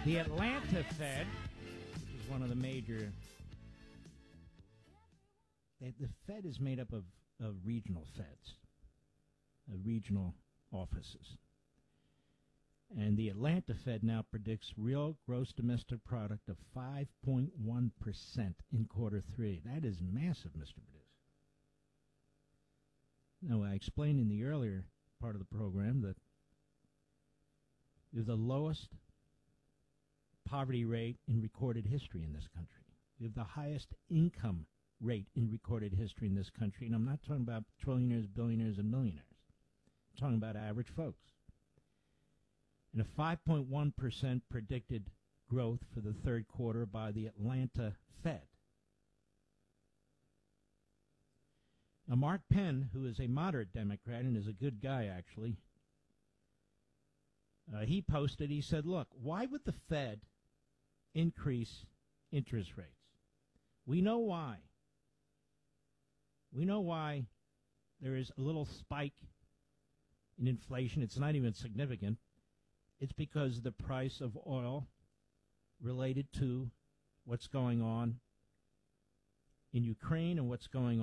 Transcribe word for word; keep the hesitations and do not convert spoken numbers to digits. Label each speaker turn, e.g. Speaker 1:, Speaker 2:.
Speaker 1: The Atlanta Fed, which is one of the major... The, the Fed is made up of, of regional feds, of regional offices. And the Atlanta Fed now predicts real gross domestic product of five point one percent in quarter three. That is massive, Mister Producer. Now, I explained in the earlier part of the program that we have the lowest poverty rate in recorded history in this country. We have the highest income rate in recorded history in this country. And I'm not talking about trillionaires, billionaires, and millionaires. I'm talking about average folks. And a five point one percent predicted growth for the third quarter by the Atlanta Fed. Now, Mark Penn, who is a moderate Democrat and is a good guy, actually, uh, he posted, he said, look, why would the Fed increase interest rates? We know why. We know why there is a little spike in inflation. It's not even significant. It's because of the price of oil related to what's going on in Ukraine and what's going on